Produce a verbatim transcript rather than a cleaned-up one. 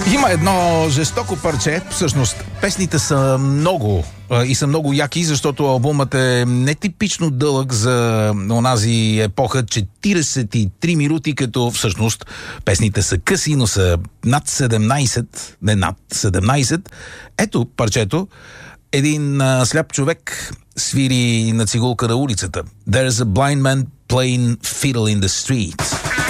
Има едно жестоко парче, всъщност песните са много а, и са много яки, защото албумът е нетипично дълъг за онази епоха, четиридесет и три минути, като всъщност песните са къси, но са над седемнайсет, не над седемнайсет. Ето парчето, един а, сляп човек свири на цигулка на улицата. There's a blind man playing fiddle in the street.